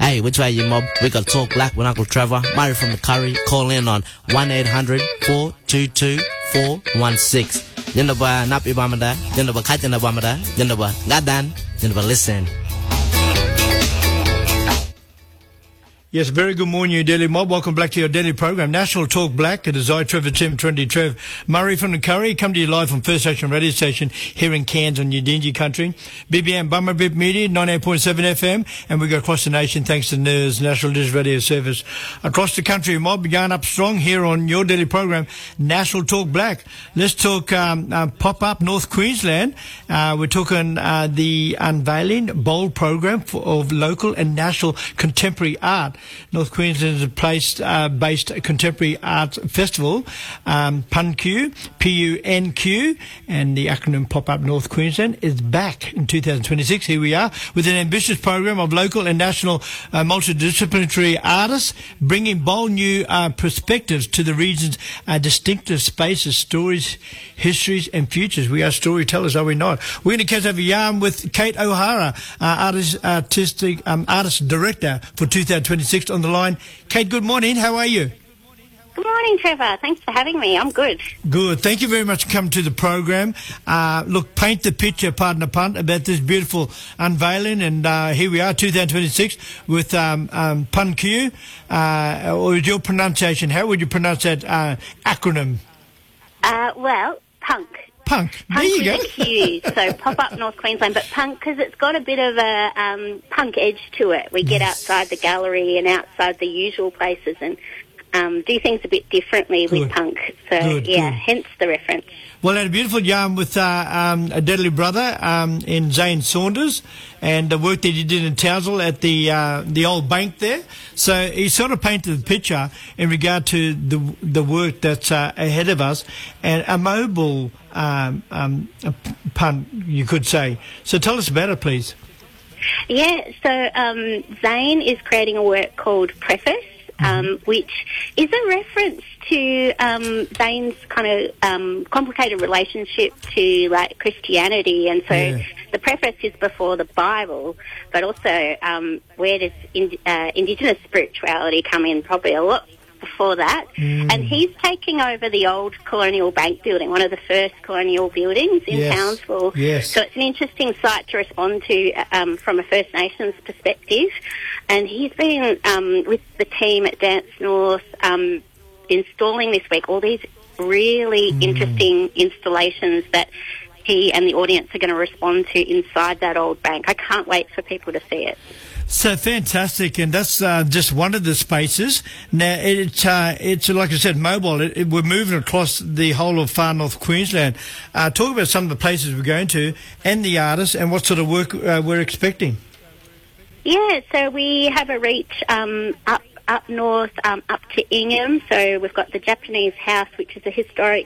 Hey, which way you mob? We got Talk Black with Uncle Trevor. Murray from the Curry. Call in on 1-800-422-416. Yandaba napi bamada. Yandaba kajana bamada. Yandaba gadan. Yandaba listen. Yes, very good morning, you Daily Mob. Welcome back to your daily program, National Talk Black. It is I, Trevor Tim, 20 Trev. Murray from the Curry, come to you live from First Action Radio Station here in Cairns on Yidinji country. BBM Bummer Bip Media, 98.7 FM, and we go across the nation thanks to NERS, National Digital Radio Service. Across the country, Mob, going up strong here on your daily program, National Talk Black. Let's talk pop-up North Queensland. We're talking the unveiling bold program of local and national contemporary art. North Queensland's based contemporary arts festival, PUNQ, P-U-N-Q, and the acronym Pop-Up North Queensland is back in 2026. Here we are with an ambitious program of local and national multidisciplinary artists, bringing bold new perspectives to the region's distinctive spaces, stories, histories, and futures. We are storytellers, are we not? We're going to catch up a yarn with Kate O'Hara, artist director for 2026 on the line. Kate, good morning. How are you? Good morning, Trevor. Thanks for having me. I'm good. Good. Thank you very much for coming to the program. Look, paint the picture, pardon the pun, about this beautiful unveiling. And here we are, 2026, with PUNQ, or your pronunciation. How would you pronounce that acronym? Well, punk. Punk. There you go. So pop-up North Queensland, but punk because it's got a bit of a punk edge to it. We get outside the gallery and outside the usual places and do things a bit differently with punk. So, good. Hence the reference. Well, I had a beautiful yarn with a deadly brother in Zane Saunders and the work that he did in Townsville at the old bank there. So he sort of painted the picture in regard to the work that's ahead of us and a mobile pun, you could say. So tell us about it, please. Yeah, so Zane is creating a work called Preface, which is a reference to Zane's kind of complicated relationship to like Christianity, and so the preface is before the Bible, but also where does Indigenous spirituality come in? Probably a lot before that. And he's taking over the old colonial bank building, one of the first colonial buildings in Townsville. So it's an interesting site to respond to from a First Nations perspective. And he's been with the team at Dance North installing this week all these really interesting installations that he and the audience are going to respond to inside that old bank. I can't wait for people to see it. So fantastic, and that's just one of the spaces. Now, it's like I said, mobile. We're moving across the whole of far North Queensland. Talk about some of the places we're going to and the artists and what sort of work we're expecting. Yeah, so we have a reach up north, up to Ingham. So we've got the Japanese house, which is a historic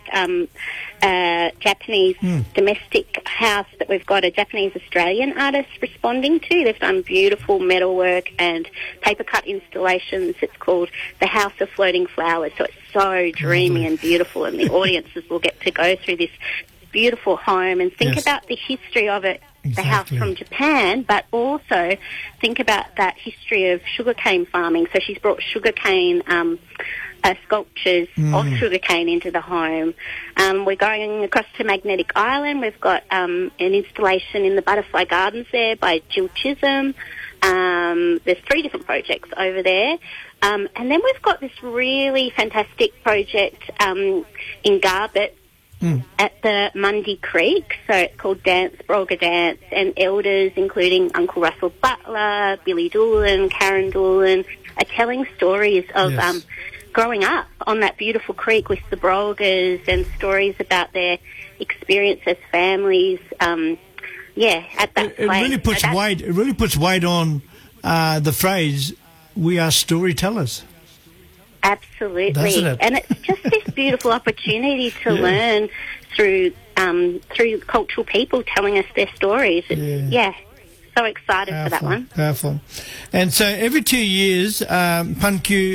Japanese domestic house that we've got a Japanese-Australian artist responding to. They've done beautiful metalwork and paper-cut installations. It's called The House of Floating Flowers. So it's so dreamy and beautiful, and the audiences will get to go through this beautiful home and think about the history of it. The house from Japan, but also think about that history of sugarcane farming. So she's brought sugarcane sculptures of sugarcane into the home. We're going across to Magnetic Island. We've got an installation in the Butterfly Gardens there by Jill Chisholm. There's 3 different projects over there. And then we've got this really fantastic project in Garbet, at the Mundy Creek, so it's called Dance Brolga Dance, and elders including Uncle Russell Butler, Billy Doolan, Karen Doolan are telling stories of growing up on that beautiful creek with the Brolgas and stories about their experience as families. At that place. It really puts weight on the phrase, we are storytellers. Absolutely. And it's just this beautiful opportunity to learn through cultural people telling us their stories. So excited for that one. Powerful. And so every 2 years, PUNQ